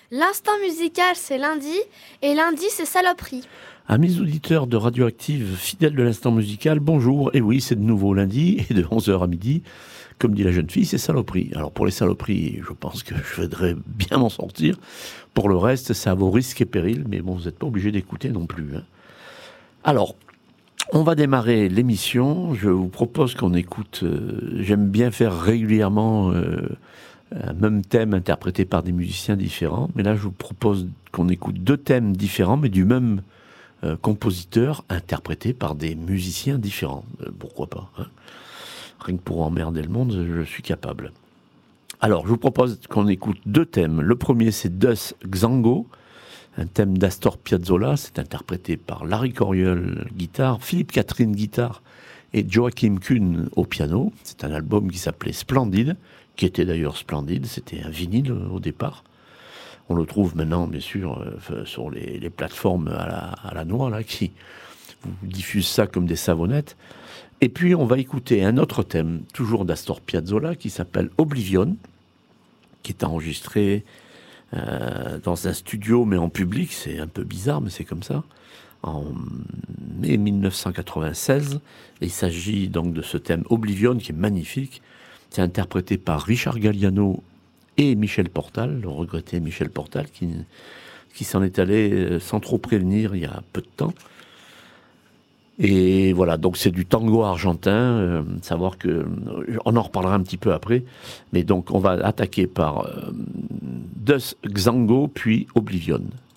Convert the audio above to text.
L'instant musical, c'est lundi, et lundi, c'est saloperie. Amis auditeurs de Radioactive, fidèles de l'instant musical, bonjour. Et oui, c'est de nouveau lundi, et de 11h à midi, comme dit la jeune fille, c'est saloperie. Alors pour les saloperies, je pense que je voudrais bien m'en sortir. Pour le reste, c'est à vos risques et périls, mais bon, vous n'êtes pas obligés d'écouter non plus. Alors, on va démarrer l'émission. Je vous propose qu'on écoute, j'aime bien faire régulièrement un même thème interprété par des musiciens différents, mais là je vous propose qu'on écoute deux thèmes différents, mais du même compositeur, interprété par des musiciens différents. Pourquoi pas, hein. Rien que pour emmerder le monde, je suis capable. Alors, je vous propose qu'on écoute deux thèmes. Le premier, c'est Dus Xango, un thème d'Astor Piazzolla. C'est interprété par Larry Coryell, guitare, Philippe Catherine, guitare, et Joachim Kuhn au piano. C'est un album qui s'appelait Splendide, qui était d'ailleurs splendide. C'était un vinyle au départ. On le trouve maintenant, bien sûr, sur les plateformes à la noix, là, qui vous diffusent ça comme des savonnettes. Et puis, on va écouter un autre thème, toujours d'Astor Piazzolla, qui s'appelle Oblivion, qui est enregistré dans un studio, mais en public. C'est un peu bizarre, mais c'est comme ça. En mai 1996. Et il s'agit donc de ce thème Oblivion, qui est magnifique. C'est interprété par Richard Galliano et Michel Portal, le regretté Michel Portal, qui s'en est allé sans trop prévenir il y a peu de temps. Et voilà, donc c'est du tango argentin, savoir que, on en reparlera un petit peu après, mais donc on va attaquer par Dus Xango, puis Oblivion.